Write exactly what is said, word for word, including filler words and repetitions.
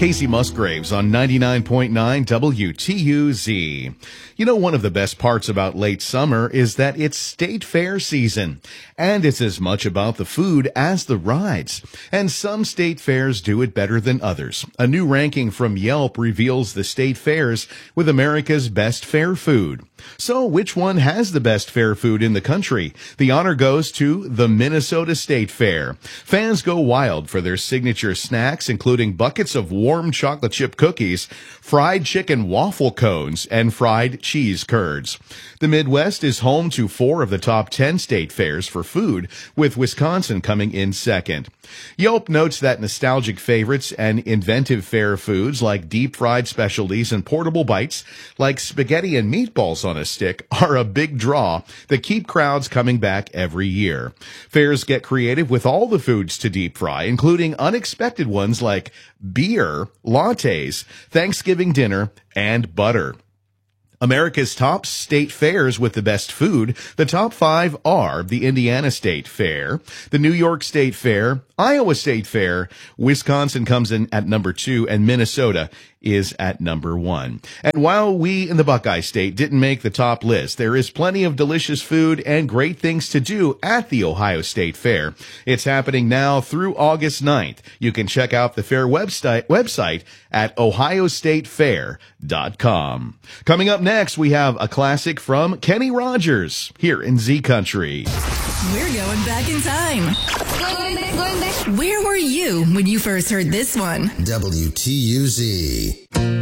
Casey Musgraves on ninety-nine point nine W T U Z. You know, one of the best parts about late summer is that it's state fair season, and it's as much about the food as the rides. And some state fairs do it better than others. A new ranking from Yelp reveals the state fairs with America's best fair food. So which one has the best fair food in the country? The honor goes to the Minnesota State Fair. Fans go wild for their signature snacks, including buckets of warm chocolate chip cookies, fried chicken waffle cones, and fried cheese curds. The Midwest is home to four of the top ten state fairs for food, with Wisconsin coming in second. Yelp notes that nostalgic favorites and inventive fair foods like deep-fried specialties and portable bites like spaghetti and meatballs on a stick are a big draw that keep crowds coming back every year. Fairs get creative with all the foods to deep fry, including unexpected ones like beer, lattes, Thanksgiving dinner, and butter. America's top state fairs with the best food. The top five are the Indiana State Fair, the New York State Fair, Iowa State Fair, Wisconsin comes in at number two, and Minnesota is at number one. And while we in the Buckeye State didn't make the top list, there is plenty of delicious food and great things to do at the Ohio State Fair. It's happening now through August ninth. You can check out the fair website, website at ohio state fair dot com. Coming up next, we have a classic from Kenny Rogers here in Z Country. We're going back in time. Going back, going back. Where were you when you first heard this one? W T U Z.